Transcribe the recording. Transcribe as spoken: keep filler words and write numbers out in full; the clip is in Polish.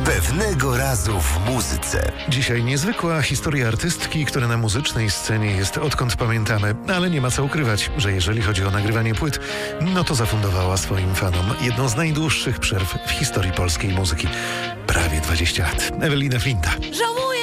Pewnego razu w muzyce. Dzisiaj niezwykła historia artystki, która na muzycznej scenie jest odkąd pamiętamy, ale nie ma co ukrywać, że jeżeli chodzi o nagrywanie płyt, no to zafundowała swoim fanom jedną z najdłuższych przerw w historii polskiej muzyki. Prawie dwadzieścia lat. Ewelina Flinta. Żałuję,